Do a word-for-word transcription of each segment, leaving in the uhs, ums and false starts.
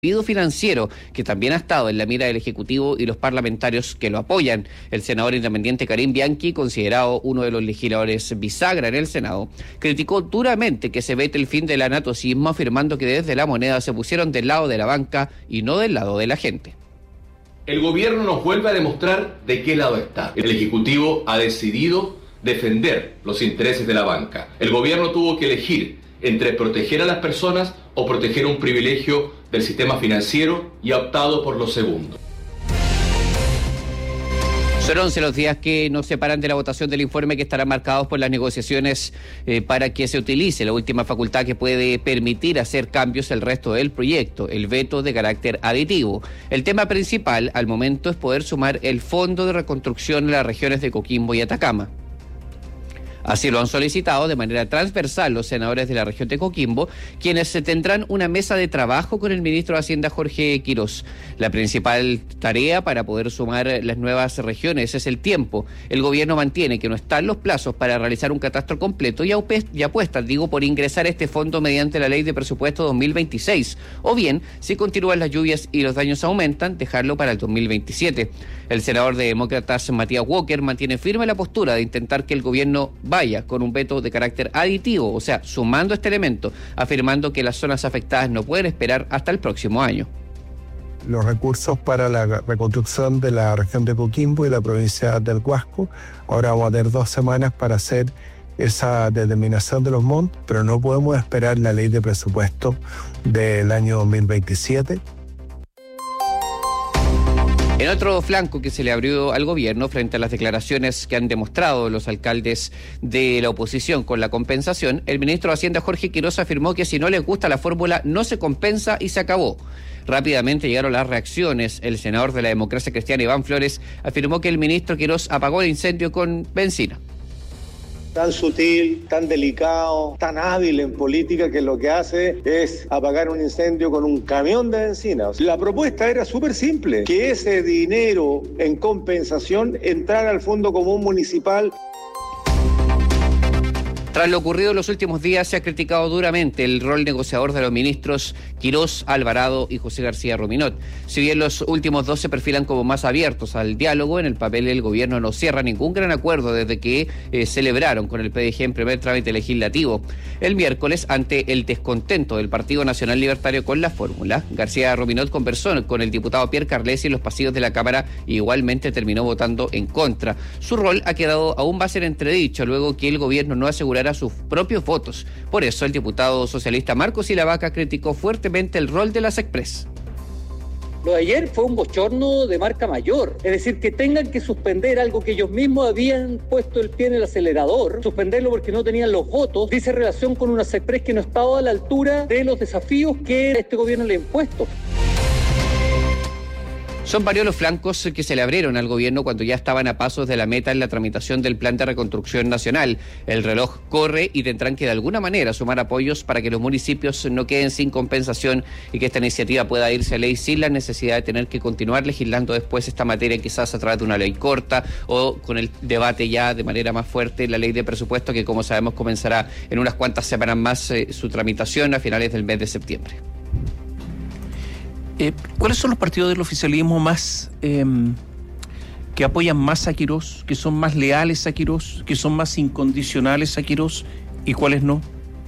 financiero, que también ha estado en la mira del Ejecutivo y los parlamentarios que lo apoyan. El senador independiente Karim Bianchi, considerado uno de los legisladores bisagra en el Senado, criticó duramente que se vete el fin del anatocismo, afirmando que desde la moneda se pusieron del lado de la banca y no del lado de la gente. El gobierno nos vuelve a demostrar de qué lado está. El Ejecutivo ha decidido defender los intereses de la banca. El gobierno tuvo que elegir entre proteger a las personas o proteger un privilegio del sistema financiero y ha optado por lo segundo. Son once los días que nos separan de la votación del informe, que estarán marcados por las negociaciones eh, para que se utilice la última facultad que puede permitir hacer cambios el resto del proyecto, el veto de carácter aditivo. El tema principal al momento es poder sumar el fondo de reconstrucción en las regiones de Coquimbo y Atacama. Así lo han solicitado de manera transversal los senadores de la región de Coquimbo, quienes tendrán una mesa de trabajo con el ministro de Hacienda, Jorge Quirós. La principal tarea para poder sumar las nuevas regiones es el tiempo. El gobierno mantiene que no están los plazos para realizar un catastro completo y apuesta, digo, por ingresar este fondo mediante la ley de presupuesto dos mil veintiséis, o bien, si continúan las lluvias y los daños aumentan, dejarlo para el dos mil veintisiete. El senador de Demócratas, Matías Walker, mantiene firme la postura de intentar que el gobierno vaya con un veto de carácter aditivo, o sea, sumando este elemento, afirmando que las zonas afectadas no pueden esperar hasta el próximo año. Los recursos para la reconstrucción de la región de Coquimbo y la provincia del Huasco, ahora vamos a tener dos semanas para hacer esa determinación de los montos, pero no podemos esperar la ley de presupuesto del año dos mil veintisiete. En otro flanco que se le abrió al gobierno frente a las declaraciones que han demostrado los alcaldes de la oposición con la compensación, el ministro de Hacienda, Jorge Quirós, afirmó que si no les gusta la fórmula no se compensa y se acabó. Rápidamente llegaron las reacciones. El senador de la Democracia Cristiana, Iván Flores, afirmó que el ministro Quirós apagó el incendio con benzina. Tan sutil, tan delicado, tan hábil en política, que lo que hace es apagar un incendio con un camión de benzina. La propuesta era súper simple, que ese dinero en compensación entrara al Fondo Común Municipal. Tras lo ocurrido en los últimos días, se ha criticado duramente el rol negociador de los ministros Quirós, Alvarado y José García Rominot. Si bien los últimos dos se perfilan como más abiertos al diálogo, en el papel el gobierno no cierra ningún gran acuerdo desde que eh, celebraron con el P D G en primer trámite legislativo. El miércoles, ante el descontento del Partido Nacional Libertario con la fórmula, García Rominot conversó con el diputado Pierre Carlesi en los pasillos de la Cámara y igualmente terminó votando en contra. Su rol ha quedado aún va a ser entredicho luego que el gobierno no asegurara a sus propios votos. Por eso el diputado socialista Marcos Silavaca criticó fuertemente el rol de las Express. Lo de ayer fue un bochorno de marca mayor, es decir, que tengan que suspender algo que ellos mismos habían puesto el pie en el acelerador, suspenderlo porque no tenían los votos, dice relación con una Express que no estaba a la altura de los desafíos que este gobierno le ha impuesto. Son varios los flancos que se le abrieron al gobierno cuando ya estaban a pasos de la meta en la tramitación del Plan de Reconstrucción Nacional. El reloj corre y tendrán que de alguna manera sumar apoyos para que los municipios no queden sin compensación y que esta iniciativa pueda irse a ley sin la necesidad de tener que continuar legislando después esta materia, quizás a través de una ley corta o con el debate ya de manera más fuerte la ley de presupuesto, que como sabemos comenzará en unas cuantas semanas más eh, su tramitación a finales del mes de septiembre. Eh, ¿Cuáles son los partidos del oficialismo más eh, que apoyan más a Quirós, que son más leales a Quirós, que son más incondicionales a Quirós, y cuáles no?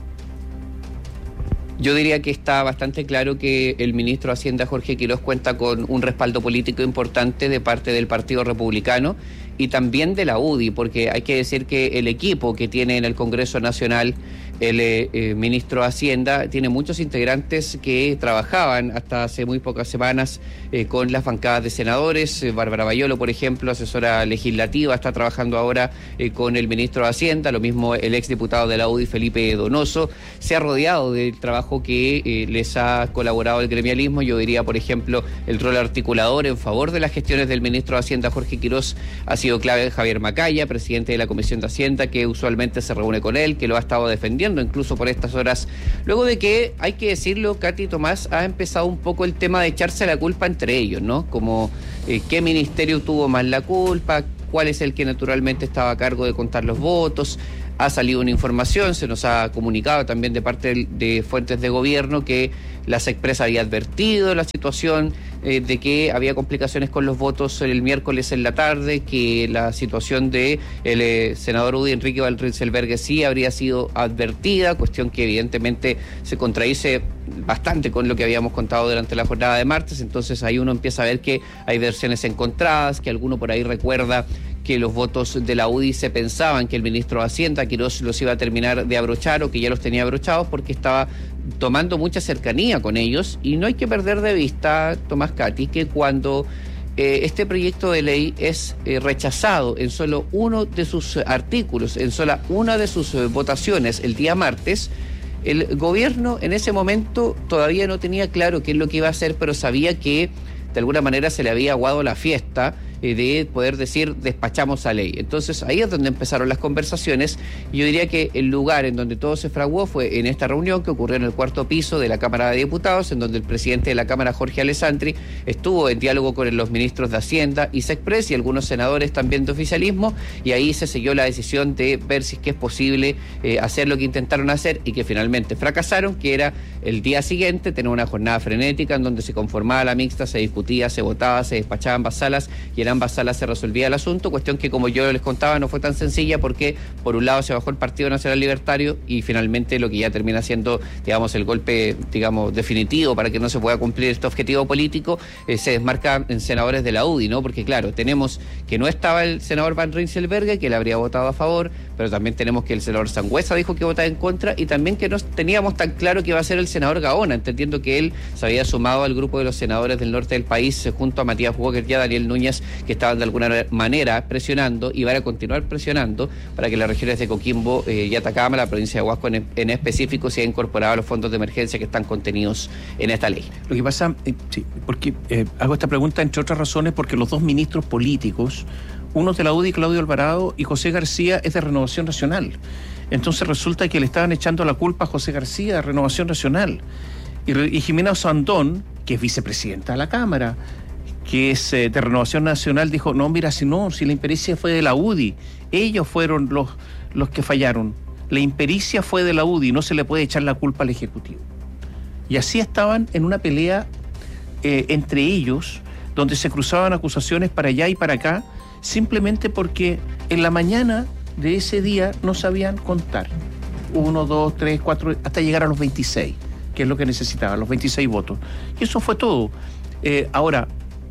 Yo diría que está bastante claro que el ministro de Hacienda, Jorge Quirós, cuenta con un respaldo político importante de parte del Partido Republicano y también de la U D I, porque hay que decir que el equipo que tiene en el Congreso Nacional el eh, ministro de Hacienda tiene muchos integrantes que trabajaban hasta hace muy pocas semanas eh, con las bancadas de senadores. eh, Bárbara Bayolo, por ejemplo, asesora legislativa, está trabajando ahora eh, con el ministro de Hacienda, lo mismo el exdiputado de la U D I, Felipe Donoso. Se ha rodeado del trabajo que eh, les ha colaborado el gremialismo. Yo diría, por ejemplo, el rol articulador en favor de las gestiones del ministro de Hacienda, Jorge Quirós, ha sido clave. Javier Macaya, presidente de la Comisión de Hacienda, que usualmente se reúne con él, que lo ha estado defendiendo incluso por estas horas, luego de que, hay que decirlo, Katy, Tomás, ha empezado un poco el tema de echarse la culpa entre ellos, ¿no? Como eh, qué ministerio tuvo más la culpa, cuál es el que naturalmente estaba a cargo de contar los votos. Ha salido una información, se nos ha comunicado también de parte de, de fuentes de gobierno que la SECPRES había advertido la situación eh, de que había complicaciones con los votos el miércoles en la tarde, que la situación de el eh, senador UDI Enrique Van Rieselberghe sí habría sido advertida, cuestión que evidentemente se contradice bastante con lo que habíamos contado durante la jornada de martes. Entonces ahí uno empieza a ver que hay versiones encontradas, que alguno por ahí recuerda que los votos de la U D I se pensaban que el ministro de Hacienda, Quirós, los iba a terminar de abrochar o que ya los tenía abrochados porque estaba tomando mucha cercanía con ellos. Y no hay que perder de vista, Tomás Cati, que cuando eh, este proyecto de ley es eh, rechazado en solo uno de sus artículos, en sola una de sus eh, votaciones el día martes, el gobierno en ese momento todavía no tenía claro qué es lo que iba a hacer, pero sabía que de alguna manera se le había aguado la fiesta de poder decir despachamos a ley. Entonces ahí es donde empezaron las conversaciones y yo diría que el lugar en donde todo se fraguó fue en esta reunión que ocurrió en el cuarto piso de la Cámara de Diputados, en donde el presidente de la Cámara, Jorge Alessandri, estuvo en diálogo con los ministros de Hacienda y SECPRES y algunos senadores también de oficialismo, y ahí se selló la decisión de ver si es que es posible eh, hacer lo que intentaron hacer y que finalmente fracasaron, que era el día siguiente tener una jornada frenética en donde se conformaba la mixta, se discutía, se votaba, se despachaba ambas salas y eran ambas salas se resolvía el asunto, cuestión que como yo les contaba no fue tan sencilla porque por un lado se bajó el Partido Nacional Libertario y finalmente lo que ya termina siendo, digamos, el golpe, digamos, definitivo para que no se pueda cumplir este objetivo político, eh, se desmarca en senadores de la U D I, ¿no? Porque claro, tenemos que no estaba el senador Van Rieselberghe, que le habría votado a favor, pero también tenemos que el senador Sangüesa dijo que votaba en contra y también que no teníamos tan claro que iba a ser el senador Gaona, entendiendo que él se había sumado al grupo de los senadores del norte del país eh, junto a Matías Walker y a Daniel Núñez, que estaban de alguna manera presionando y van a continuar presionando para que las regiones de Coquimbo eh, y Atacama, la provincia de Huasco en, en específico, sea incorporado a los fondos de emergencia que están contenidos en esta ley. Lo que pasa, eh, sí, porque eh, hago esta pregunta entre otras razones porque los dos ministros políticos, uno de la U D I, Claudio Alvarado, y José García es de Renovación Nacional. Entonces resulta que le estaban echando la culpa a José García de Renovación Nacional. Y, y Jimena Osandón, que es vicepresidenta de la Cámara, que es eh, de Renovación Nacional, dijo, no, mira, si no, si la impericia fue de la U D I, ellos fueron los, los que fallaron. La impericia fue de la U D I, no se le puede echar la culpa al Ejecutivo. Y así estaban en una pelea eh, entre ellos, donde se cruzaban acusaciones para allá y para acá, simplemente porque en la mañana de ese día no sabían contar. Uno, dos, tres, cuatro, hasta llegar a los veintiséis, que es lo que necesitaban, los veintiséis votos. Y eso fue todo. Eh, ahora,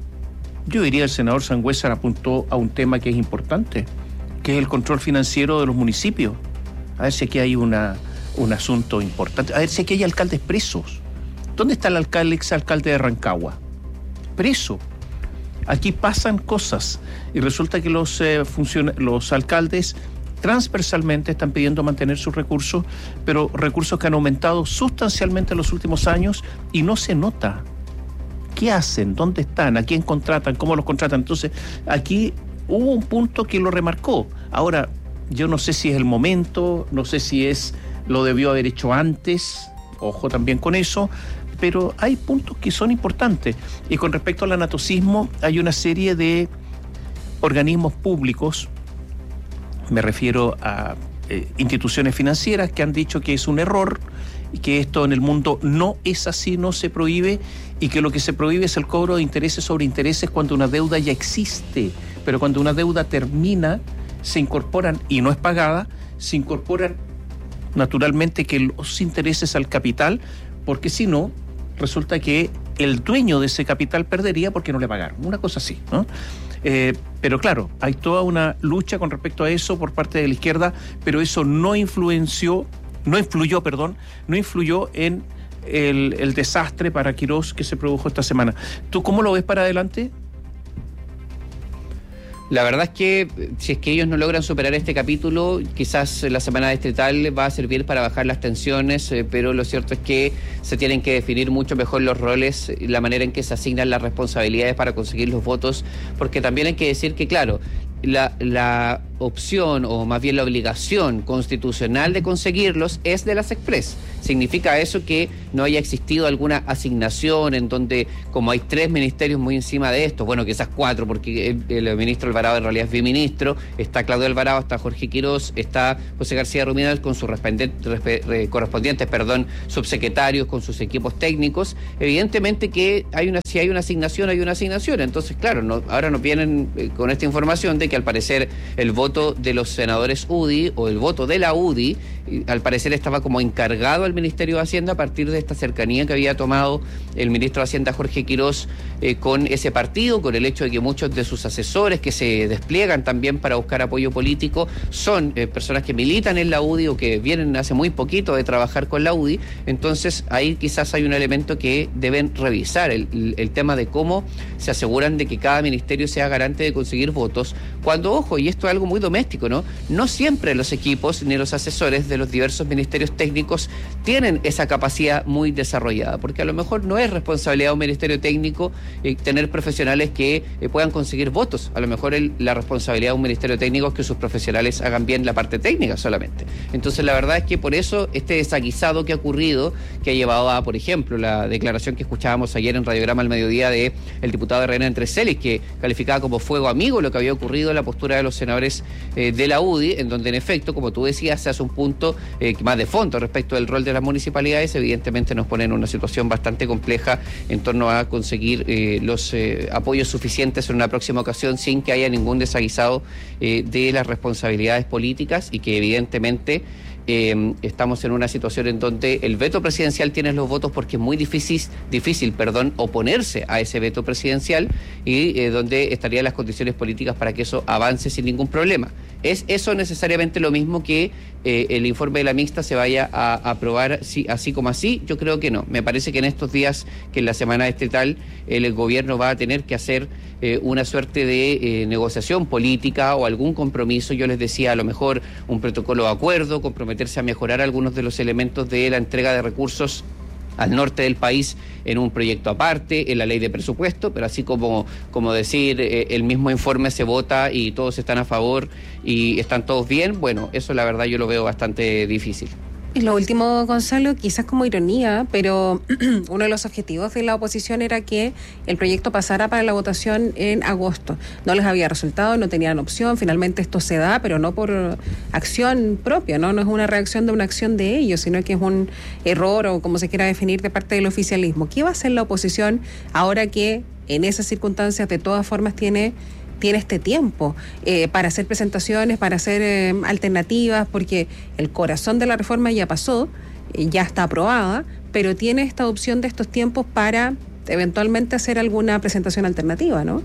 yo diría el senador Sangüesa apuntó a un tema que es importante, que es el control financiero de los municipios. A ver si aquí hay una, un asunto importante. A ver si aquí hay alcaldes presos. ¿Dónde está el alcalde, exalcalde de Rancagua? Preso. Aquí pasan cosas y resulta que los, eh, funcion- los alcaldes transversalmente están pidiendo mantener sus recursos, pero recursos que han aumentado sustancialmente en los últimos años y no se nota. ¿Qué hacen? ¿Dónde están? ¿A quién contratan? ¿Cómo los contratan? Entonces, aquí hubo un punto que lo remarcó. Ahora, yo no sé si es el momento, no sé si es lo debió haber hecho antes, ojo también con eso, pero hay puntos que son importantes. Y con respecto al anatocismo, hay una serie de organismos públicos, me refiero a eh, instituciones financieras, que han dicho que es un error y que esto en el mundo no es así, no se prohíbe, y que lo que se prohíbe es el cobro de intereses sobre intereses cuando una deuda ya existe, pero cuando una deuda termina, se incorporan, y no es pagada, se incorporan naturalmente que los intereses al capital, porque si no, resulta que el dueño de ese capital perdería porque no le pagaron, una cosa así, ¿no? Eh, pero claro, hay toda una lucha con respecto a eso por parte de la izquierda, pero eso no influenció, no influyó, perdón, no influyó en el, el desastre para Quirós que se produjo esta semana. ¿Tú cómo lo ves para adelante? La verdad es que si es que ellos no logran superar este capítulo, quizás la semana distrital va a servir para bajar las tensiones, eh, pero lo cierto es que se tienen que definir mucho mejor los roles, la manera en que se asignan las responsabilidades para conseguir los votos, porque también hay que decir que, claro, la, la opción, o más bien la obligación constitucional de conseguirlos, es de las Express. ¿Significa eso que no haya existido alguna asignación en donde, como hay tres ministerios muy encima de esto, bueno, quizás cuatro, porque el, el ministro Alvarado en realidad es biministro, está Claudio Alvarado, está Jorge Quirós, está José García Ruminal con sus correspondientes perdón, subsecretarios, con sus equipos técnicos? Evidentemente que hay una, si hay una asignación, hay una asignación. Entonces, claro, no, ahora nos vienen eh, con esta información de que al parecer el voto de los senadores U D I o el voto de la U D I, eh, al parecer estaba como encargado al Ministerio de Hacienda a partir de esta cercanía que había tomado el ministro de Hacienda Jorge Quirós eh, con ese partido, con el hecho de que muchos de sus asesores que se despliegan también para buscar apoyo político son eh, personas que militan en la U D I o que vienen hace muy poquito de trabajar con la U D I. Entonces ahí quizás hay un elemento que deben revisar, el, el, el tema de cómo se aseguran de que cada ministerio sea garante de conseguir votos, cuando, ojo, y esto es algo muy doméstico, ¿no? No siempre los equipos ni los asesores de los diversos ministerios técnicos tienen esa capacidad muy desarrollada, porque a lo mejor no es responsabilidad de un ministerio técnico eh, tener profesionales que eh, puedan conseguir votos. A lo mejor el, la responsabilidad de un ministerio técnico es que sus profesionales hagan bien la parte técnica solamente. Entonces la verdad es que por eso este desaguisado que ha ocurrido, que ha llevado a, por ejemplo, la declaración que escuchábamos ayer en Radiograma al mediodía de el diputado de René Entrecelis, que calificaba como fuego amigo lo que había ocurrido en la postura de los senadores eh, de la U D I, en donde en efecto, como tú decías, se hace un punto eh, más de fondo respecto del rol de las municipalidades. Evidentemente nos pone en una situación bastante compleja en torno a conseguir eh, los eh, apoyos suficientes en una próxima ocasión sin que haya ningún desaguisado eh, de las responsabilidades políticas, y que evidentemente Eh, estamos en una situación en donde el veto presidencial tiene los votos porque es muy difícil, difícil perdón, oponerse a ese veto presidencial, y eh, donde estarían las condiciones políticas para que eso avance sin ningún problema. ¿Es eso necesariamente lo mismo que eh, el informe de la mixta se vaya a, a aprobar sí, así como así? Yo creo que no. Me parece que en estos días, que en la semana estatal, el, el gobierno va a tener que hacer eh, una suerte de eh, negociación política o algún compromiso. Yo les decía, a lo mejor un protocolo de acuerdo, comprometerse a mejorar algunos de los elementos de la entrega de recursos al norte del país en un proyecto aparte, en la ley de presupuesto, pero así como, como decir eh, el mismo informe se vota y todos están a favor y están todos bien, bueno, eso la verdad yo lo veo bastante difícil. Y lo último, Gonzalo, quizás como ironía, pero uno de los objetivos de la oposición era que el proyecto pasara para la votación en agosto. No les había resultado, no tenían opción, finalmente esto se da, pero no por acción propia, ¿no? No es una reacción de una acción de ellos, sino que es un error, o como se quiera definir, de parte del oficialismo. ¿Qué va a hacer la oposición ahora que en esas circunstancias de todas formas tiene... tiene este tiempo eh, para hacer presentaciones, para hacer eh, alternativas, porque el corazón de la reforma ya pasó, eh, ya está aprobada, pero tiene esta opción de estos tiempos para eventualmente hacer alguna presentación alternativa, ¿no?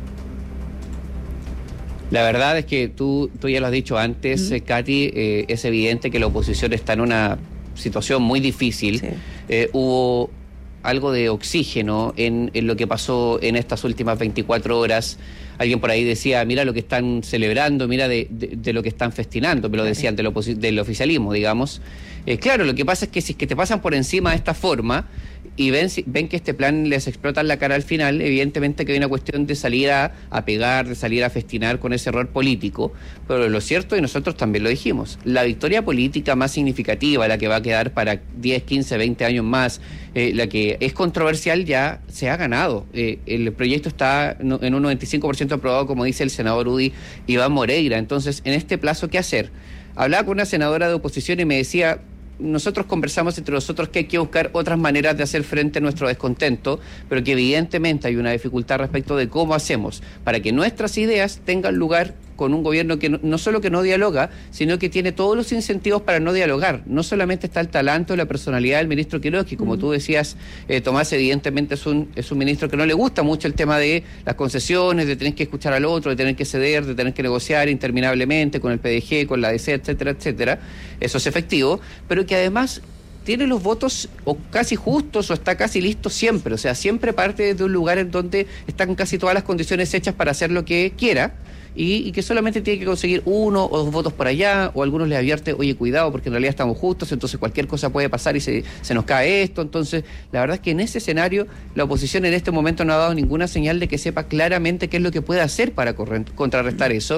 La verdad es que tú, tú ya lo has dicho antes, uh-huh. Katy, eh, es evidente que la oposición está en una situación muy difícil. Sí. Eh, hubo algo de oxígeno en, en lo que pasó en estas últimas veinticuatro horas. Alguien por ahí decía, mira lo que están celebrando, mira de, de, de lo que están festinando, pero lo decían del, oposi- del oficialismo, digamos. Eh, claro, lo que pasa es que si es que te pasan por encima de esta forma y ven, ven que este plan les explota en la cara al final, evidentemente que hay una cuestión de salir a, a pegar, de salir a festinar con ese error político, pero lo cierto, y nosotros también lo dijimos, la victoria política más significativa, la que va a quedar para diez, quince, veinte años más, eh, la que es controversial, ya se ha ganado. Eh, el proyecto está en un noventa y cinco por ciento aprobado, como dice el senador U D I Iván Moreira. Entonces, en este plazo, ¿qué hacer? Hablaba con una senadora de oposición y me decía, nosotros conversamos entre nosotros que hay que buscar otras maneras de hacer frente a nuestro descontento, pero que evidentemente hay una dificultad respecto de cómo hacemos para que nuestras ideas tengan lugar con un gobierno que no, no solo que no dialoga, sino que tiene todos los incentivos para no dialogar. No solamente está el talento y la personalidad del ministro Quirós, que como mm. tú decías, eh, Tomás, evidentemente es un, es un ministro que no le gusta mucho el tema de las concesiones, de tener que escuchar al otro, de tener que ceder, de tener que negociar interminablemente con el P D G, con la D C, etcétera, etcétera. Eso es efectivo, pero que además tiene los votos o casi justos o está casi listo siempre, o sea, siempre parte de un lugar en donde están casi todas las condiciones hechas para hacer lo que quiera. Y, y que solamente tiene que conseguir uno o dos votos por allá, o algunos le advierte, oye, cuidado, porque en realidad estamos justos, entonces cualquier cosa puede pasar y se, se nos cae esto. Entonces, la verdad es que en ese escenario, la oposición en este momento no ha dado ninguna señal de que sepa claramente qué es lo que puede hacer para corre- contrarrestar eso.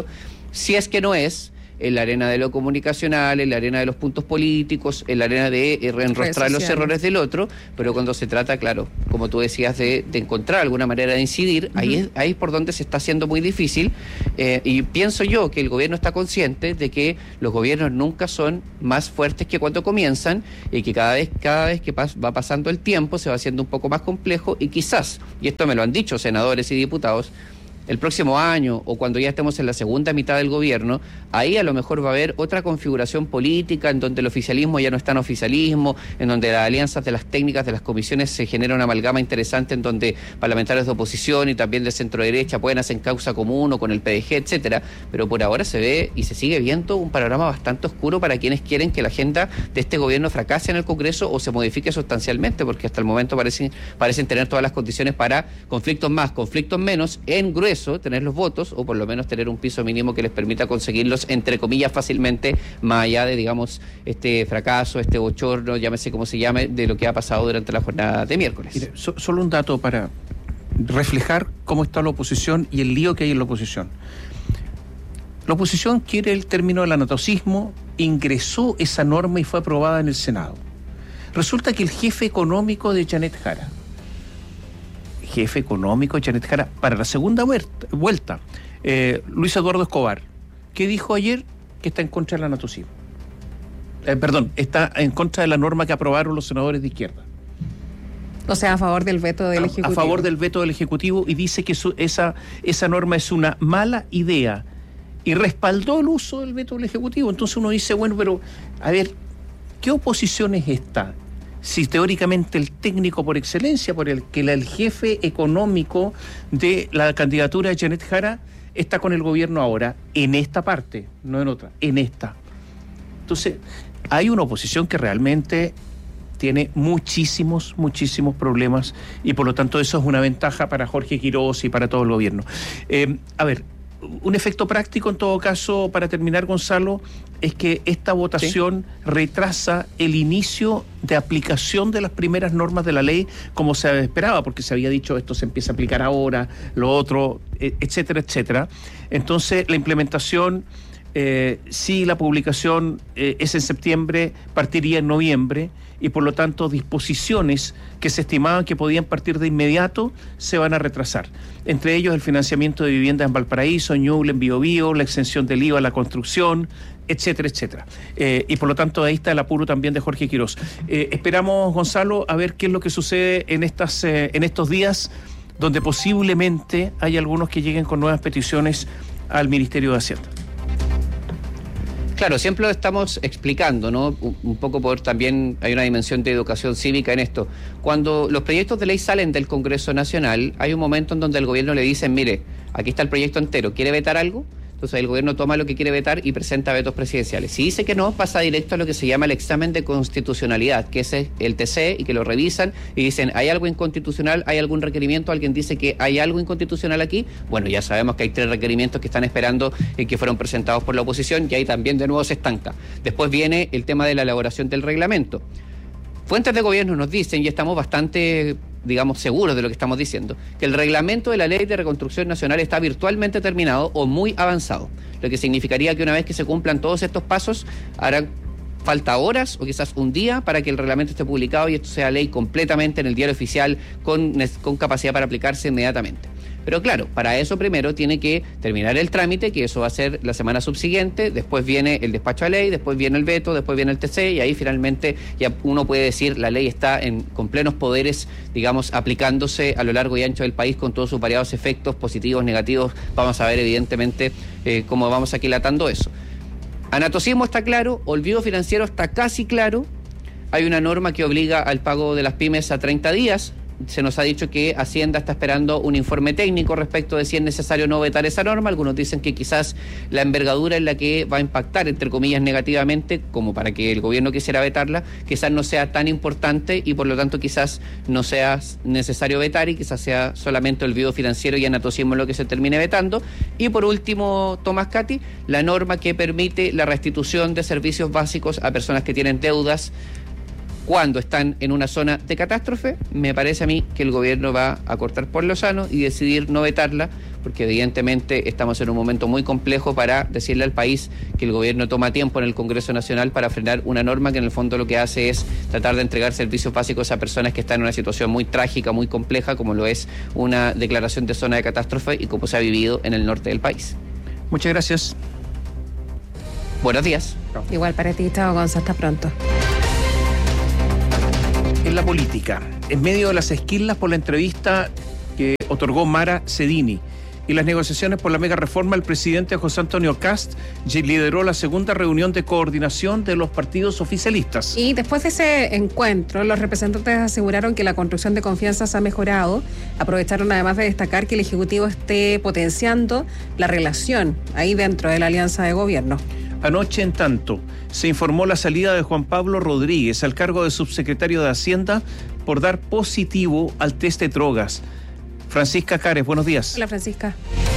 Si es que no es en la arena de lo comunicacional, en la arena de los puntos políticos, en la arena de eh, enrostrar los errores del otro, pero cuando se trata, claro, como tú decías, de, de encontrar alguna manera de incidir, uh-huh. ahí, es, ahí es por donde se está haciendo muy difícil, eh, y pienso yo que el gobierno está consciente de que los gobiernos nunca son más fuertes que cuando comienzan, y que cada vez, cada vez que pas, va pasando el tiempo se va haciendo un poco más complejo, y quizás, y esto me lo han dicho senadores y diputados, el próximo año o cuando ya estemos en la segunda mitad del gobierno, ahí a lo mejor va a haber otra configuración política en donde el oficialismo ya no es tan oficialismo, en donde las alianzas de las técnicas de las comisiones se genera una amalgama interesante en donde parlamentarios de oposición y también de centro derecha pueden hacer causa común o con el P D G, etcétera, pero por ahora se ve y se sigue viendo un panorama bastante oscuro para quienes quieren que la agenda de este gobierno fracase en el Congreso o se modifique sustancialmente, porque hasta el momento parecen, parecen tener todas las condiciones para conflictos más, conflictos menos, en grueso tener los votos o por lo menos tener un piso mínimo que les permita conseguirlos entre comillas fácilmente, más allá de digamos este fracaso, este bochorno, llámese como se llame, de lo que ha pasado durante la jornada de miércoles. Mire, so, solo un dato para reflejar cómo está la oposición y el lío que hay en la oposición. La oposición quiere el término del anatocismo, ingresó esa norma y fue aprobada en el Senado. Resulta que el jefe económico de Janet Jara jefe económico de Janet Jara para la segunda vuelta, eh, Luis Eduardo Escobar, que dijo ayer que está en contra del anatocismo. Eh, perdón, está en contra de la norma que aprobaron los senadores de izquierda. O sea, a favor del veto del a, Ejecutivo. A favor del veto del Ejecutivo y dice que su, esa, esa norma es una mala idea y respaldó el uso del veto del Ejecutivo. Entonces uno dice, bueno, pero a ver, ¿qué oposición es esta? Si teóricamente el técnico por excelencia, por el que el jefe económico de la candidatura de Janet Jara está con el gobierno ahora, en esta parte, no en otra, en esta. Entonces, hay una oposición que realmente tiene muchísimos, muchísimos problemas y por lo tanto eso es una ventaja para Jorge Quiroz y para todo el gobierno. Eh, a ver, un efecto práctico en todo caso, para terminar, Gonzalo, es que esta votación sí. retrasa el inicio de aplicación de las primeras normas de la ley como se esperaba, porque se había dicho esto se empieza a aplicar ahora, lo otro, etcétera, etcétera. Entonces la implementación, eh, si la publicación eh, es en septiembre, partiría en noviembre y por lo tanto disposiciones que se estimaban que podían partir de inmediato se van a retrasar. Entre ellos el financiamiento de viviendas en Valparaíso, en Ñuble, en Biobío, la exención del I V A a la construcción, etcétera, etcétera. Eh, y por lo tanto ahí está el apuro también de Jorge Quiroz. Eh, esperamos, Gonzalo, a ver qué es lo que sucede en, estas, eh, en estos días donde posiblemente hay algunos que lleguen con nuevas peticiones al Ministerio de Hacienda. Claro, siempre lo estamos explicando, ¿no? Un poco por también hay una dimensión de educación cívica en esto. Cuando los proyectos de ley salen del Congreso Nacional, hay un momento en donde el gobierno le dicen, mire, aquí está el proyecto entero, ¿quiere vetar algo? Entonces el gobierno toma lo que quiere vetar y presenta vetos presidenciales. Si dice que no, pasa directo a lo que se llama el examen de constitucionalidad, que es el T C, y que lo revisan y dicen, ¿hay algo inconstitucional? ¿Hay algún requerimiento? ¿Alguien dice que hay algo inconstitucional aquí? Bueno, ya sabemos que hay tres requerimientos que están esperando y que fueron presentados por la oposición y ahí también de nuevo se estanca. Después viene el tema de la elaboración del reglamento. Fuentes de gobierno nos dicen, y estamos bastante, digamos, seguros de lo que estamos diciendo, que el reglamento de la Ley de Reconstrucción Nacional está virtualmente terminado o muy avanzado, lo que significaría que una vez que se cumplan todos estos pasos, harán falta horas o quizás un día para que el reglamento esté publicado y esto sea ley completamente en el diario oficial con, con capacidad para aplicarse inmediatamente. Pero claro, para eso primero tiene que terminar el trámite, que eso va a ser la semana subsiguiente, después viene el despacho a ley, después viene el veto, después viene el T C y ahí finalmente ya uno puede decir la ley está en, con plenos poderes, digamos, aplicándose a lo largo y ancho del país con todos sus variados efectos positivos, negativos. Vamos a ver evidentemente eh, cómo vamos aquilatando eso. Anatocismo está claro, olvido financiero está casi claro, hay una norma que obliga al pago de las pymes a treinta días. Se nos ha dicho que Hacienda está esperando un informe técnico respecto de si es necesario no vetar esa norma. Algunos dicen que quizás la envergadura en la que va a impactar, entre comillas, negativamente, como para que el gobierno quisiera vetarla, quizás no sea tan importante y por lo tanto quizás no sea necesario vetar y quizás sea solamente olvido financiero y anatocismo lo que se termine vetando. Y por último, Tomás Cati, la norma que permite la restitución de servicios básicos a personas que tienen deudas cuando están en una zona de catástrofe, me parece a mí que el gobierno va a cortar por lo sano y decidir no vetarla, porque evidentemente estamos en un momento muy complejo para decirle al país que el gobierno toma tiempo en el Congreso Nacional para frenar una norma que en el fondo lo que hace es tratar de entregar servicios básicos a personas que están en una situación muy trágica, muy compleja, como lo es una declaración de zona de catástrofe y como se ha vivido en el norte del país. Muchas gracias. Buenos días. Igual para ti, chao, Gonzalo, hasta pronto. En la política, en medio de las esquillas por la entrevista que otorgó Mara Cedini y las negociaciones por la mega reforma, el presidente José Antonio Kast lideró la segunda reunión de coordinación de los partidos oficialistas. Y después de ese encuentro, los representantes aseguraron que la construcción de confianzas ha mejorado. Aprovecharon además de destacar que el Ejecutivo esté potenciando la relación ahí dentro de la alianza de gobierno. Anoche, en tanto, se informó la salida de Juan Pablo Rodríguez al cargo de subsecretario de Hacienda por dar positivo al test de drogas. Francisca Cares, buenos días. Hola, Francisca.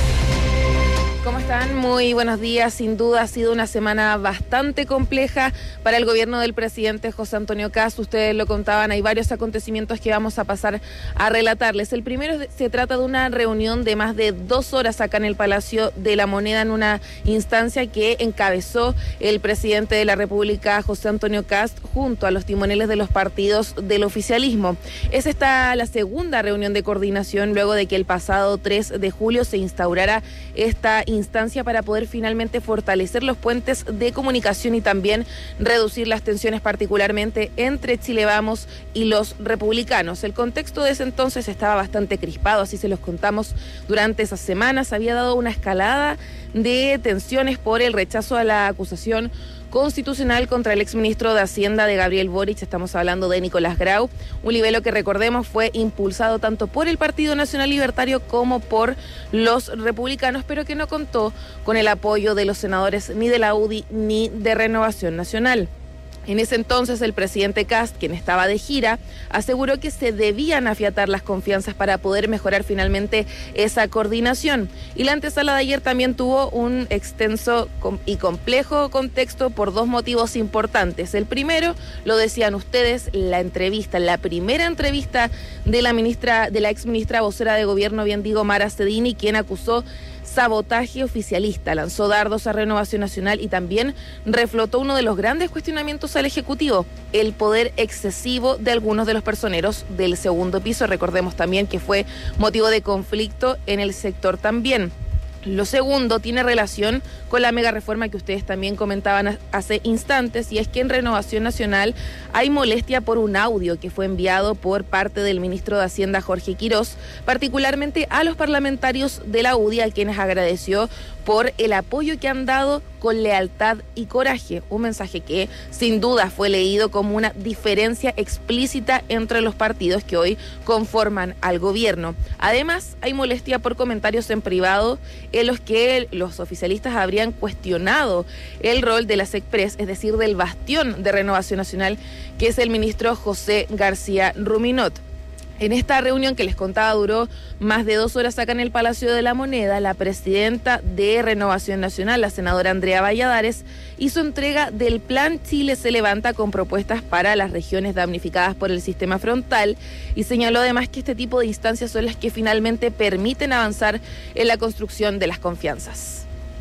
¿Cómo están? Muy buenos días. Sin duda ha sido una semana bastante compleja para el gobierno del presidente José Antonio Kast. Ustedes lo contaban, hay varios acontecimientos que vamos a pasar a relatarles. El primero se trata de una reunión de más de dos horas acá en el Palacio de la Moneda, en una instancia que encabezó el presidente de la República, José Antonio Kast, junto a los timoneles de los partidos del oficialismo. Es esta la segunda reunión de coordinación luego de que el pasado tres de julio se instaurara esta instancia para poder finalmente fortalecer los puentes de comunicación y también reducir las tensiones, particularmente entre Chile Vamos y los republicanos. El contexto de ese entonces estaba bastante crispado, así se los contamos durante esas semanas. Había dado una escalada de tensiones por el rechazo a la acusación constitucional contra el exministro de Hacienda de Gabriel Boric. Estamos hablando de Nicolás Grau, un libelo que, recordemos, fue impulsado tanto por el Partido Nacional Libertario como por los republicanos, pero que no contó con el apoyo de los senadores ni de la U D I ni de Renovación Nacional. En ese entonces, el presidente Kast, quien estaba de gira, aseguró que se debían afiatar las confianzas para poder mejorar finalmente esa coordinación. Y la antesala de ayer también tuvo un extenso y complejo contexto por dos motivos importantes. El primero, lo decían ustedes, la entrevista, la primera entrevista de la ministra, de la exministra vocera de gobierno, bien digo, Mara Cedini, quien acusó sabotaje oficialista, lanzó dardos a Renovación Nacional y también reflotó uno de los grandes cuestionamientos al Ejecutivo, el poder excesivo de algunos de los personeros del segundo piso. Recordemos también que fue motivo de conflicto en el sector también. Lo segundo tiene relación con la mega reforma que ustedes también comentaban hace instantes, y es que en Renovación Nacional hay molestia por un audio que fue enviado por parte del ministro de Hacienda, Jorge Quirós, particularmente a los parlamentarios de la U D I, a quienes agradeció por el apoyo que han dado con lealtad y coraje. Un mensaje que sin duda fue leído como una diferencia explícita entre los partidos que hoy conforman al gobierno. Además, hay molestia por comentarios en privado en los que los oficialistas habrían cuestionado el rol de la SECPRES, es decir, del bastión de Renovación Nacional, que es el ministro José García Ruminot. En esta reunión que les contaba duró más de dos horas acá en el Palacio de la Moneda, la presidenta de Renovación Nacional, la senadora Andrea Valladares, hizo entrega del Plan Chile se levanta con propuestas para las regiones damnificadas por el sistema frontal y señaló además que este tipo de instancias son las que finalmente permiten avanzar en la construcción de las confianzas.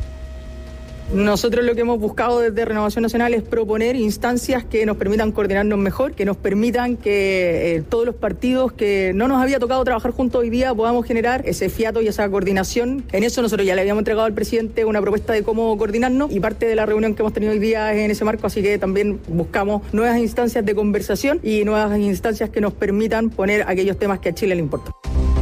Nosotros lo que hemos buscado desde Renovación Nacional es proponer instancias que nos permitan coordinarnos mejor, que nos permitan que eh, todos los partidos que no nos había tocado trabajar juntos hoy día podamos generar ese fiato y esa coordinación. En eso nosotros ya le habíamos entregado al presidente una propuesta de cómo coordinarnos y parte de la reunión que hemos tenido hoy día es en ese marco, así que también buscamos nuevas instancias de conversación y nuevas instancias que nos permitan poner aquellos temas que a Chile le importan.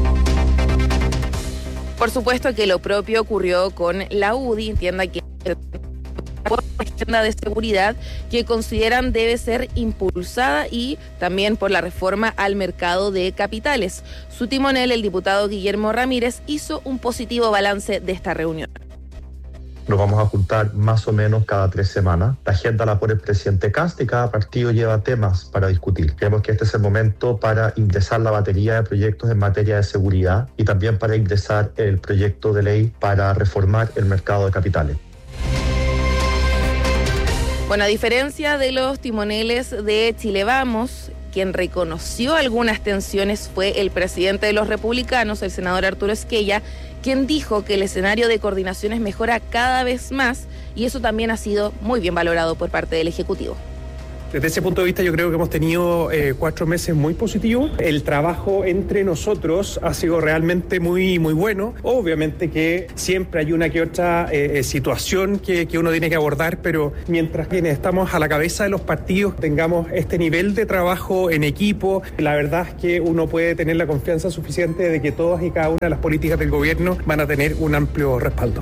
Por supuesto que lo propio ocurrió con la U D I, entienda que por la agenda de seguridad que consideran debe ser impulsada y también por la reforma al mercado de capitales. Su timonel, el diputado Guillermo Ramírez, hizo un positivo balance de esta reunión. Nos vamos a juntar más o menos cada tres semanas. La agenda la pone el presidente Kast y cada partido lleva temas para discutir. Creemos que este es el momento para ingresar la batería de proyectos en materia de seguridad y también para ingresar el proyecto de ley para reformar el mercado de capitales. Bueno, a diferencia de los timoneles de Chile Vamos, quien reconoció algunas tensiones fue el presidente de los republicanos, el senador Arturo Esquella, quien dijo que el escenario de coordinaciones mejora cada vez más y eso también ha sido muy bien valorado por parte del Ejecutivo. Desde ese punto de vista yo creo que hemos tenido eh, cuatro meses muy positivos. El trabajo entre nosotros ha sido realmente muy, muy bueno. Obviamente que siempre hay una que otra eh, situación que, que uno tiene que abordar, pero mientras quienes estamos a la cabeza de los partidos tengamos este nivel de trabajo en equipo, la verdad es que uno puede tener la confianza suficiente de que todas y cada una de las políticas del gobierno van a tener un amplio respaldo.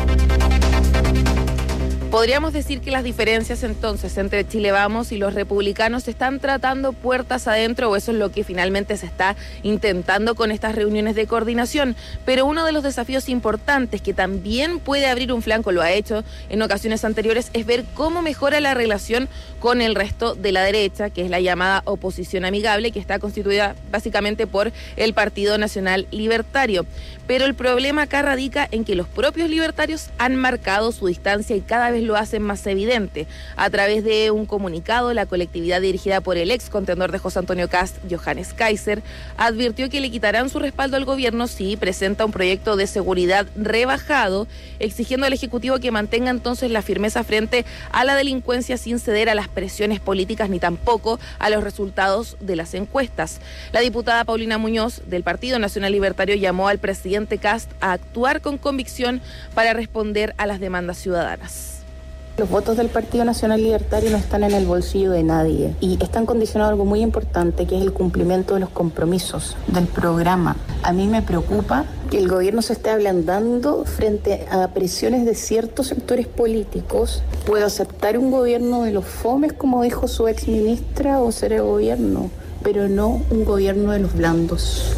Podríamos decir que las diferencias entonces entre Chile Vamos y los republicanos se están tratando puertas adentro, o eso es lo que finalmente se está intentando con estas reuniones de coordinación. Pero uno de los desafíos importantes que también puede abrir un flanco, lo ha hecho en ocasiones anteriores, es ver cómo mejora la relación con el resto de la derecha, que es la llamada oposición amigable, que está constituida básicamente por el Partido Nacional Libertario. Pero el problema acá radica en que los propios libertarios han marcado su distancia y cada vez lo hacen más evidente. A través de un comunicado, la colectividad dirigida por el ex contendor de José Antonio Kast, Johannes Kaiser, advirtió que le quitarán su respaldo al gobierno si presenta un proyecto de seguridad rebajado, exigiendo al Ejecutivo que mantenga entonces la firmeza frente a la delincuencia sin ceder a las presiones políticas ni tampoco a los resultados de las encuestas. La diputada Paulina Muñoz, del Partido Nacional Libertario, llamó al presidente Kast a actuar con convicción para responder a las demandas ciudadanas. Los votos del Partido Nacional Libertario no están en el bolsillo de nadie y están condicionados a algo muy importante, que es el cumplimiento de los compromisos del programa. A mí me preocupa que el gobierno se esté ablandando frente a presiones de ciertos sectores políticos. Puedo aceptar un gobierno de los fomes, como dijo su ex ministra, o ser el gobierno, pero no un gobierno de los blandos.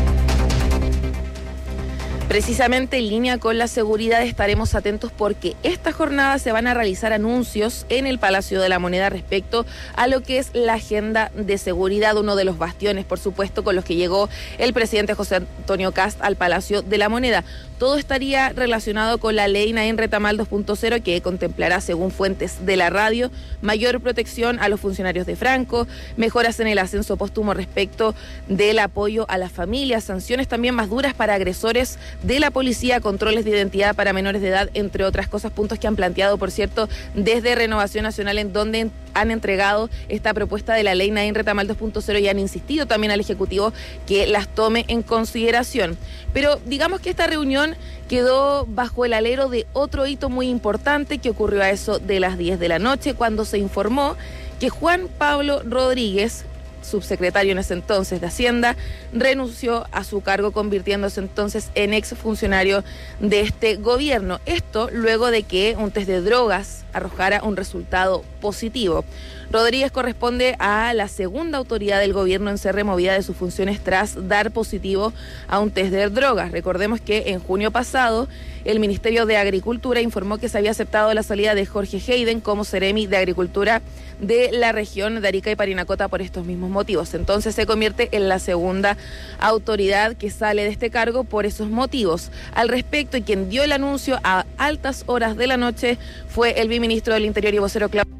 Precisamente en línea con la seguridad estaremos atentos porque esta jornada se van a realizar anuncios en el Palacio de la Moneda respecto a lo que es la agenda de seguridad, uno de los bastiones, por supuesto, con los que llegó el presidente José Antonio Kast al Palacio de la Moneda. Todo estaría relacionado con la ley Naín Retamal dos punto cero, que contemplará, según fuentes de la radio, mayor protección a los funcionarios de Franco, mejoras en el ascenso póstumo respecto del apoyo a las familias, sanciones también más duras para agresores de la policía, controles de identidad para menores de edad, entre otras cosas, puntos que han planteado, por cierto, desde Renovación Nacional, en donde han entregado esta propuesta de la ley Naín Retamal dos punto cero y han insistido también al Ejecutivo que las tome en consideración. Pero digamos que esta reunión quedó bajo el alero de otro hito muy importante que ocurrió a eso de las diez de la noche, cuando se informó que Juan Pablo Rodríguez, subsecretario en ese entonces de Hacienda, renunció a su cargo, convirtiéndose entonces en exfuncionario de este gobierno. Esto luego de que un test de drogas arrojara un resultado positivo. Rodríguez corresponde a la segunda autoridad del gobierno en ser removida de sus funciones tras dar positivo a un test de drogas. Recordemos que en junio pasado el Ministerio de Agricultura informó que se había aceptado la salida de Jorge Hayden como Seremi de Agricultura de la región de Arica y Parinacota por estos mismos motivos. Entonces se convierte en la segunda autoridad que sale de este cargo por esos motivos. Al respecto, y quien dio el anuncio a altas horas de la noche fue el viceministro del Interior y vocero Claudio.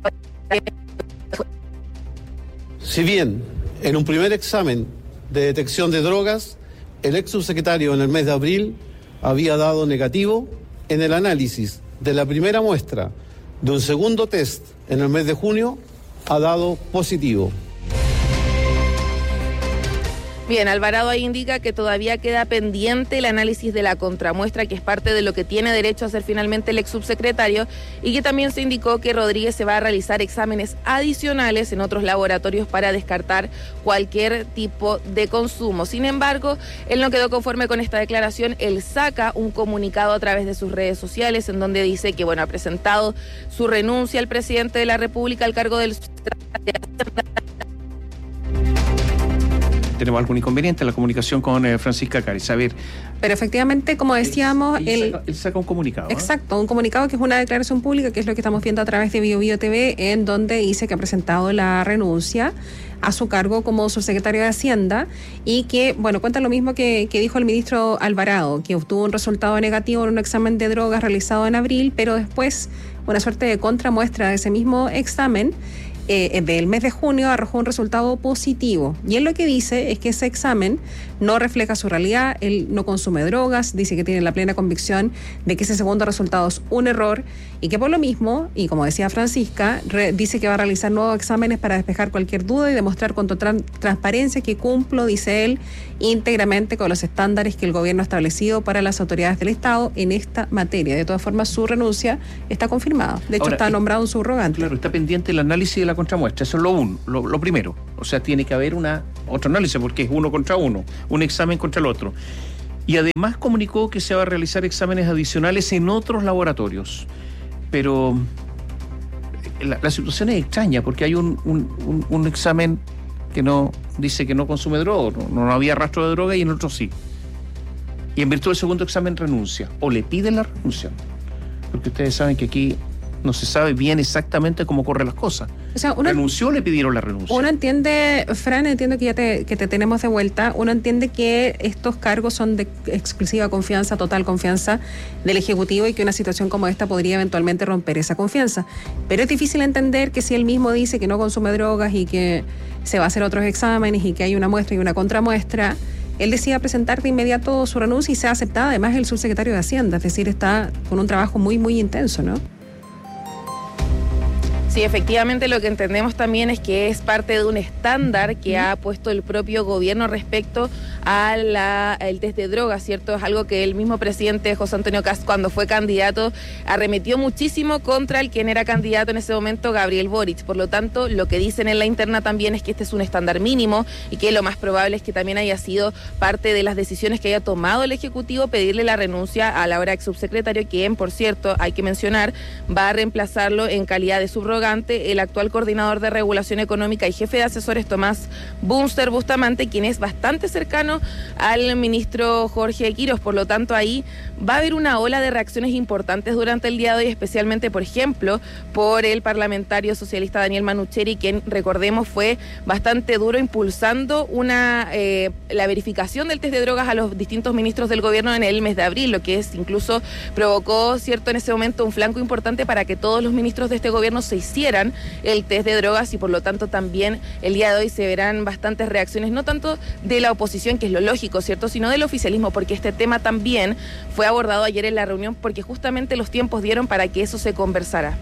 Si bien en un primer examen de detección de drogas, el ex subsecretario en el mes de abril había dado negativo, en el análisis de la primera muestra de un segundo test en el mes de junio ha dado positivo. Bien, Alvarado ahí indica que todavía queda pendiente el análisis de la contramuestra, que es parte de lo que tiene derecho a hacer finalmente el ex subsecretario, y que también se indicó que Rodríguez se va a realizar exámenes adicionales en otros laboratorios para descartar cualquier tipo de consumo. Sin embargo, él no quedó conforme con esta declaración. Él saca un comunicado a través de sus redes sociales en donde dice que, bueno, ha presentado su renuncia al presidente de la República al cargo del tenemos algún inconveniente en la comunicación con eh, Francisca Cáriz. A ver. Pero efectivamente, como decíamos, él, él, él, saca, él saca un comunicado. Exacto, ¿eh? un comunicado que es una declaración pública, que es lo que estamos viendo a través de Bio Bio T V, en donde dice que ha presentado la renuncia a su cargo como subsecretario de Hacienda y que, bueno, cuenta lo mismo que, que dijo el ministro Alvarado, que obtuvo un resultado negativo en un examen de drogas realizado en abril, pero después una suerte de contramuestra de ese mismo examen eh, del mes de junio arrojó un resultado positivo. Y él lo que dice es que ese examen no refleja su realidad, él no consume drogas, dice que tiene la plena convicción de que ese segundo resultado es un error y que por lo mismo, y como decía Francisca, re, dice que va a realizar nuevos exámenes para despejar cualquier duda y demostrar con total transparencia que cumplo, dice él, íntegramente con los estándares que el gobierno ha establecido para las autoridades del Estado en esta materia. De todas formas, su renuncia está confirmada. De hecho, Ahora, está nombrado un subrogante. Claro, está pendiente el análisis de la contramuestra. Eso es lo, un, lo, lo primero. O sea, tiene que haber una otro análisis porque es uno contra uno, un examen contra el otro. Y además comunicó que se va a realizar exámenes adicionales en otros laboratorios. Pero la, la situación es extraña porque hay un, un, un, un examen que no dice que no consume droga, no, no había rastro de droga y en otro sí. Y en virtud del segundo examen renuncia o le piden la renuncia. Porque ustedes saben que aquí no se sabe bien exactamente cómo corren las cosas. O sea, uno, renunció o le pidieron la renuncia. Uno entiende, Fran, entiendo que ya te, que te tenemos de vuelta, uno entiende que estos cargos son de exclusiva confianza, total confianza del Ejecutivo y que una situación como esta podría eventualmente romper esa confianza. Pero es difícil entender que si él mismo dice que no consume drogas y que se va a hacer otros exámenes y que hay una muestra y una contramuestra, él decida presentar de inmediato su renuncia y sea aceptada además el subsecretario de Hacienda, es decir, está con un trabajo muy, muy intenso, ¿no? Sí, efectivamente lo que entendemos también es que es parte de un estándar que ha puesto el propio gobierno respecto al test de drogas, ¿cierto? Es algo que el mismo presidente José Antonio Kast, cuando fue candidato, arremetió muchísimo contra el quien era candidato en ese momento, Gabriel Boric. Por lo tanto, lo que dicen en la interna también es que este es un estándar mínimo y que lo más probable es que también haya sido parte de las decisiones que haya tomado el Ejecutivo pedirle la renuncia a la ahora ex subsecretario, quien, por cierto, hay que mencionar, va a reemplazarlo en calidad de subrogante el actual coordinador de regulación económica y jefe de asesores Tomás Bunster Bustamante, quien es bastante cercano al ministro Jorge Quiros. Por lo tanto, ahí va a haber una ola de reacciones importantes durante el día de hoy, especialmente, por ejemplo, por el parlamentario socialista Daniel Manucheri, quien, recordemos, fue bastante duro impulsando una eh, la verificación del test de drogas a los distintos ministros del gobierno en el mes de abril, lo que es incluso provocó, cierto, en ese momento un flanco importante para que todos los ministros de este gobierno se hicieran el test de drogas y por lo tanto también el día de hoy se verán bastantes reacciones, no tanto de la oposición, que es lo lógico, ¿cierto?, sino del oficialismo, porque este tema también fue abordado ayer en la reunión porque justamente los tiempos dieron para que eso se conversara.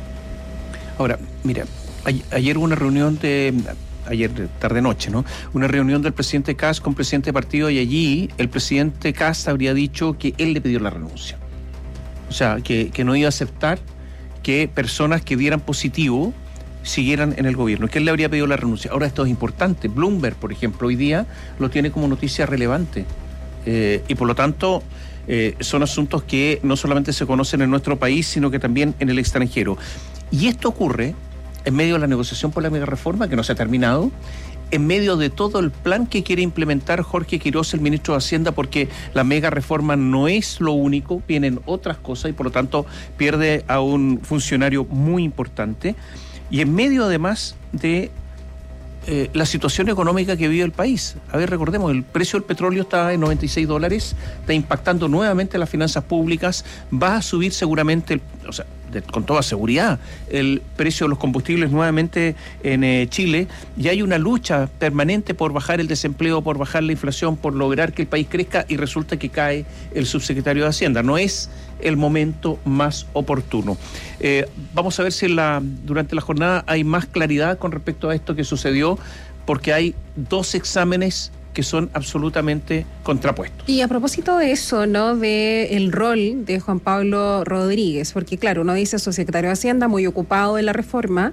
Ahora, mira, ayer hubo una reunión de... ayer tarde-noche, ¿no? Una reunión del presidente Kast con presidente de partido y allí el presidente Kast habría dicho que él le pidió la renuncia. O sea, que, que no iba a aceptar que personas que dieran positivo siguieran en el gobierno, que él le habría pedido la renuncia. Ahora esto es importante. Bloomberg, por ejemplo, hoy día lo tiene como noticia relevante. Eh, y por lo tanto, eh, son asuntos que no solamente se conocen en nuestro país, sino que también en el extranjero. Y esto ocurre en medio de la negociación por la megareforma, que no se ha terminado, en medio de todo el plan que quiere implementar Jorge Quiros, el ministro de Hacienda, porque la mega reforma no es lo único, vienen otras cosas y por lo tanto pierde a un funcionario muy importante. Y en medio además de eh, la situación económica que vive el país. A ver, recordemos, el precio del petróleo está en noventa y seis dólares, está impactando nuevamente las finanzas públicas, va a subir seguramente, el, o sea, de, con toda seguridad, el precio de los combustibles nuevamente en eh, Chile, y hay una lucha permanente por bajar el desempleo, por bajar la inflación, por lograr que el país crezca, y resulta que cae el subsecretario de Hacienda. No es el momento más oportuno. Eh, vamos a ver si en la, durante la jornada hay más claridad con respecto a esto que sucedió, porque hay dos exámenes que son absolutamente contrapuestos. Y a propósito de eso, ¿no?, de el rol de Juan Pablo Rodríguez, porque claro, uno dice subsecretario de Hacienda muy ocupado en la reforma,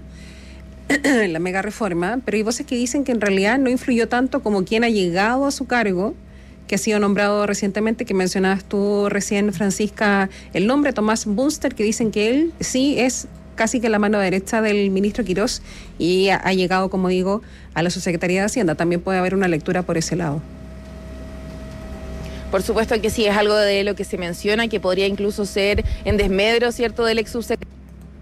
la mega reforma, pero hay voces que dicen que en realidad no influyó tanto como quien ha llegado a su cargo, que ha sido nombrado recientemente, que mencionabas tú recién, Francisca, el nombre Tomás Bunster, que dicen que él sí es casi que la mano derecha del ministro Quirós y ha, ha llegado, como digo, a la Subsecretaría de Hacienda. También puede haber una lectura por ese lado. Por supuesto que sí, es algo de lo que se menciona, que podría incluso ser en desmedro, ¿cierto?, del ex subsecretario.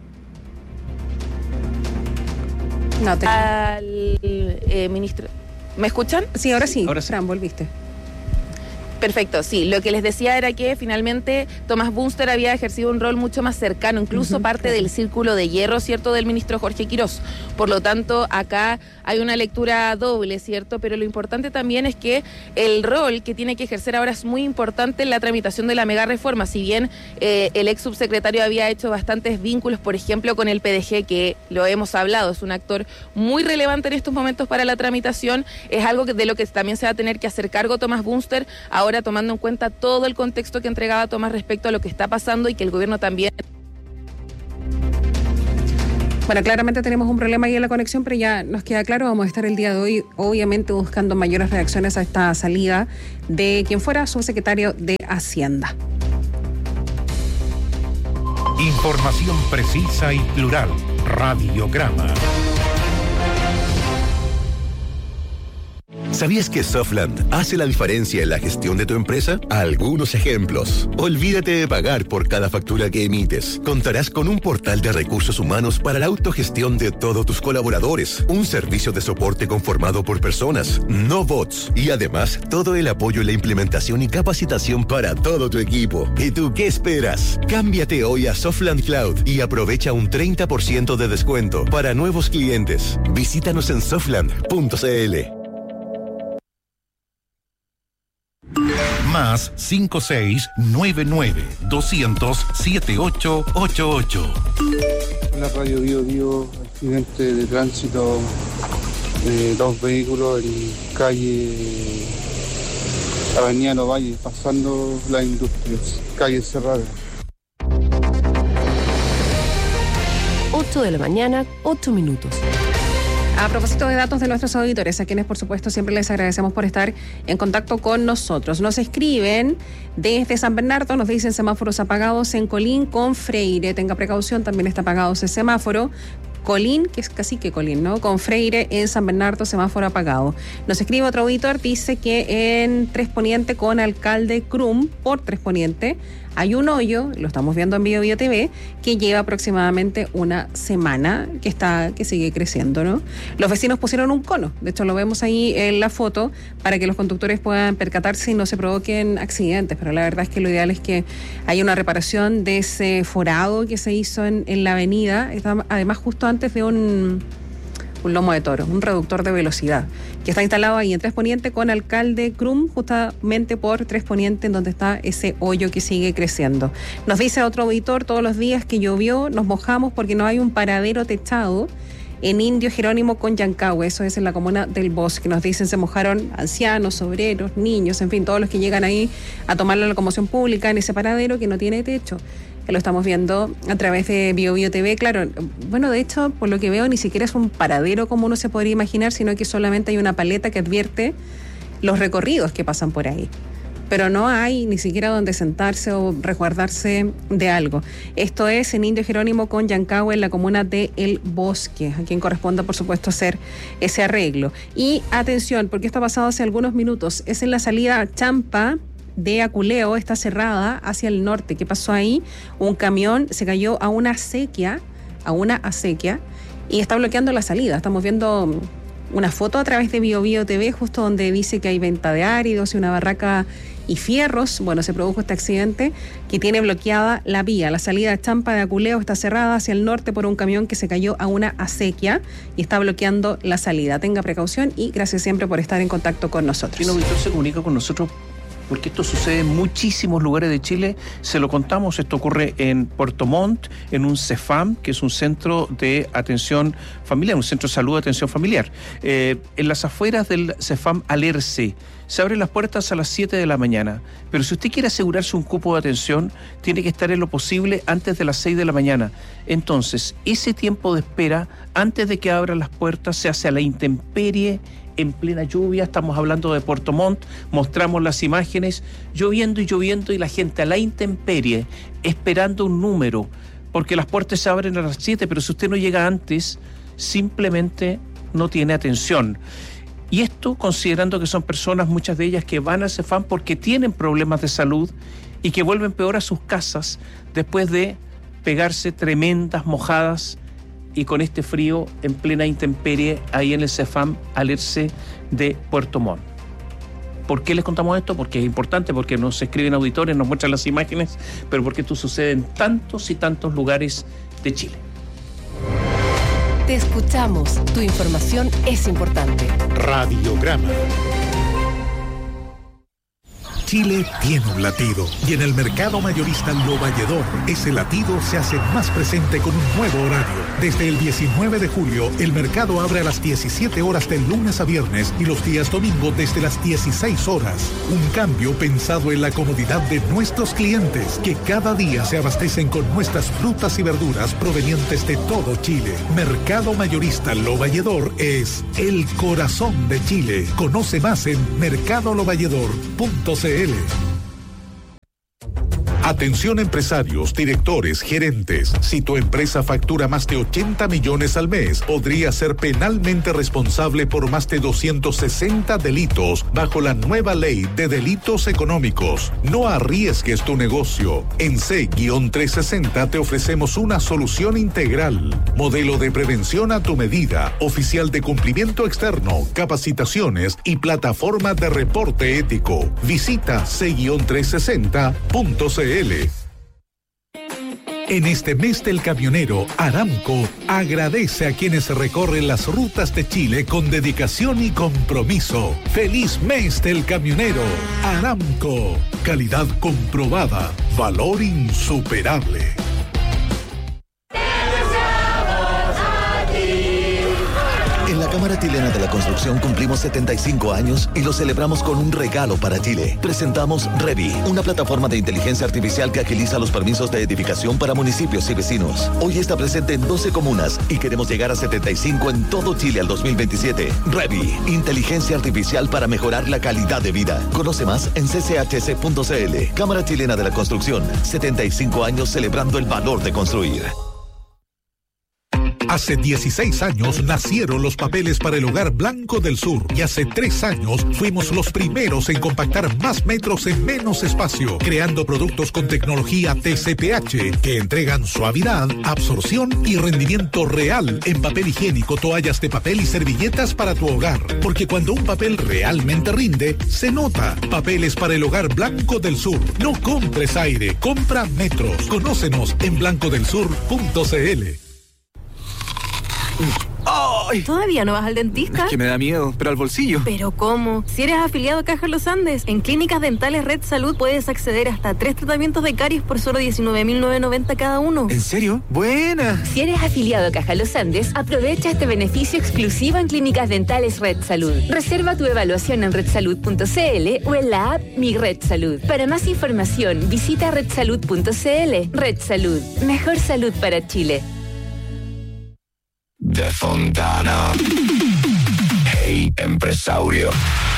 No, te... Al eh, ministro. ¿Me escuchan? Sí, ahora sí. Ahora sí. Fran, volviste. Perfecto, sí. Lo que les decía era que finalmente Tomás Bunster había ejercido un rol mucho más cercano, incluso uh-huh, parte claro. del círculo de hierro, ¿cierto?, del ministro Jorge Quirós. Por lo tanto, acá hay una lectura doble, ¿cierto? Pero lo importante también es que el rol que tiene que ejercer ahora es muy importante en la tramitación de la mega reforma. Si bien eh, el ex subsecretario había hecho bastantes vínculos, por ejemplo, con el P D G, que lo hemos hablado, es un actor muy relevante en estos momentos para la tramitación, es algo que, de lo que también se va a tener que hacer cargo Tomás Bunster, ahora Ahora tomando en cuenta todo el contexto que entregaba Tomás respecto a lo que está pasando y que el gobierno también... Bueno, claramente tenemos un problema ahí en la conexión, pero ya nos queda claro, vamos a estar el día de hoy obviamente buscando mayores reacciones a esta salida de quien fuera subsecretario de Hacienda. Información precisa y plural. Radiograma. ¿Sabías que Softland hace la diferencia en la gestión de tu empresa? Algunos ejemplos. Olvídate de pagar por cada factura que emites. Contarás con un portal de recursos humanos para la autogestión de todos tus colaboradores. Un servicio de soporte conformado por personas, no bots. Y además, todo el apoyo en la implementación y capacitación para todo tu equipo. ¿Y tú qué esperas? Cámbiate hoy a Softland Cloud y aprovecha un treinta por ciento de descuento para nuevos clientes. Visítanos en softland punto c l. Más cinco seis nueve nueve doscientos setenta y ocho ochenta y ocho. La radio Bio Bio, accidente de tránsito de dos vehículos en calle Avenida Novalle, pasando las industrias, calle cerrada. ocho de la mañana, ocho minutos. A propósito de datos de nuestros auditores, a quienes por supuesto siempre les agradecemos por estar en contacto con nosotros. Nos escriben desde San Bernardo, nos dicen semáforos apagados en Colín con Freire. Tenga precaución, también está apagado ese semáforo. Colín, que es casi que Colín, ¿no? Con Freire en San Bernardo, semáforo apagado. Nos escribe otro auditor, dice que en Tres Poniente con Alcalde Crum, por Tres Poniente, hay un hoyo, lo estamos viendo en Bio Bio T V, que lleva aproximadamente una semana, que está, que sigue creciendo, ¿no? Los vecinos pusieron un cono, de hecho lo vemos ahí en la foto, para que los conductores puedan percatarse y no se provoquen accidentes, pero la verdad es que lo ideal es que haya una reparación de ese forado que se hizo en, en la avenida, está además justo antes de un... un lomo de toro, un reductor de velocidad, que está instalado ahí en Tres Poniente con Alcalde Crum, justamente por Tres Poniente, en donde está ese hoyo que sigue creciendo. Nos dice otro auditor, todos los días que llovió nos mojamos porque no hay un paradero techado en Indio Jerónimo con Yancahue, eso es en la comuna del Bosque. Nos dicen se mojaron ancianos, obreros, niños, en fin, todos los que llegan ahí a tomar la locomoción pública en ese paradero que no tiene techo. Lo estamos viendo a través de Bio Bio T V, claro, bueno, de hecho, por lo que veo, ni siquiera es un paradero como uno se podría imaginar, sino que solamente hay una paleta que advierte los recorridos que pasan por ahí. Pero no hay ni siquiera donde sentarse o resguardarse de algo. Esto es en Indio Jerónimo con Yancahue, en la comuna de El Bosque, a quien corresponda, por supuesto, hacer ese arreglo. Y atención, porque esto ha pasado hace algunos minutos, es en la salida Champa de Aculeo, está cerrada hacia el norte. ¿Qué pasó ahí? Un camión se cayó a una acequia, a una acequia, y está bloqueando la salida. Estamos viendo una foto a través de Bio Bio T V, justo donde dice que hay venta de áridos y una barraca y fierros. Bueno, se produjo este accidente que tiene bloqueada la vía. La salida de Champa de Aculeo está cerrada hacia el norte por un camión que se cayó a una acequia y está bloqueando la salida. Tenga precaución y gracias siempre por estar en contacto con nosotros. Un auditor se comunica con nosotros porque esto sucede en muchísimos lugares de Chile. Se lo contamos, esto ocurre en Puerto Montt, en un CEFAM, que es un centro de atención familiar, un centro de salud de atención familiar. Eh, en las afueras del CEFAM Alerce, se abren las puertas a las siete de la mañana, pero si usted quiere asegurarse un cupo de atención, tiene que estar en lo posible antes de las seis de la mañana. Entonces, ese tiempo de espera, antes de que abran las puertas, se hace a la intemperie, en plena lluvia. Estamos hablando de Puerto Montt, mostramos las imágenes, lloviendo y lloviendo y la gente a la intemperie, esperando un número porque las puertas se abren a las siete, pero si usted no llega antes, simplemente no tiene atención. Y esto considerando que son personas, muchas de ellas, que van al Cefam porque tienen problemas de salud y que vuelven peor a sus casas después de pegarse tremendas mojadas y con este frío en plena intemperie ahí en el Cefam Alerce de Puerto Montt. ¿Por qué les contamos esto? Porque es importante, porque nos escriben auditores, nos muestran las imágenes, pero porque esto sucede en tantos y tantos lugares de Chile. Te escuchamos. Tu información es importante. Radiograma. Chile tiene un latido y en el mercado mayorista Lo Valledor ese latido se hace más presente con un nuevo horario. Desde el diecinueve de julio el mercado abre a las diecisiete horas de lunes a viernes y los días domingo desde las dieciséis horas. Un cambio pensado en la comodidad de nuestros clientes que cada día se abastecen con nuestras frutas y verduras provenientes de todo Chile. Mercado mayorista Lo Valledor es el corazón de Chile. Conoce más en mercado lo valledor punto c l. Atención empresarios, directores, gerentes. Si tu empresa factura más de ochenta millones al mes, podría ser penalmente responsable por más de doscientos sesenta delitos bajo la nueva ley de delitos económicos. No arriesgues tu negocio. En C trescientos sesenta te ofrecemos una solución integral. Modelo de prevención a tu medida, oficial de cumplimiento externo, capacitaciones y plataforma de reporte ético. Visita C trescientos sesenta punto c l. En este mes del camionero, Aramco agradece a quienes recorren las rutas de Chile con dedicación y compromiso. ¡Feliz mes del camionero! Aramco, calidad comprobada, valor insuperable. En la Cámara Chilena de la Construcción cumplimos setenta y cinco años y lo celebramos con un regalo para Chile. Presentamos Revi, una plataforma de inteligencia artificial que agiliza los permisos de edificación para municipios y vecinos. Hoy está presente en doce comunas y queremos llegar a setenta y cinco en todo Chile al dos mil veintisiete. Revi, inteligencia artificial para mejorar la calidad de vida. Conoce más en c c h c punto c l. Cámara Chilena de la Construcción, setenta y cinco años celebrando el valor de construir. Hace dieciséis años nacieron los papeles para el Hogar Blanco del Sur y hace tres años fuimos los primeros en compactar más metros en menos espacio, creando productos con tecnología T C P H que entregan suavidad, absorción y rendimiento real en papel higiénico, toallas de papel y servilletas para tu hogar. Porque cuando un papel realmente rinde, se nota. Papeles para el Hogar Blanco del Sur. No compres aire, compra metros. Conócenos en blanco del sur punto c l. ¡Ay! ¿Todavía no vas al dentista? Es que me da miedo, pero al bolsillo. ¿Pero cómo? Si eres afiliado a Caja Los Andes, en Clínicas Dentales Red Salud puedes acceder hasta tres tratamientos de caries por solo diecinueve mil novecientos noventa cada uno. ¿En serio? ¡Buena! Si eres afiliado a Caja Los Andes, aprovecha este beneficio exclusivo en Clínicas Dentales Red Salud. Reserva tu evaluación en red salud punto c l o en la app Mi Red Salud. Para más información, visita red salud punto c l. Red Salud. Mejor salud para Chile. De Fontana. Hey, empresario.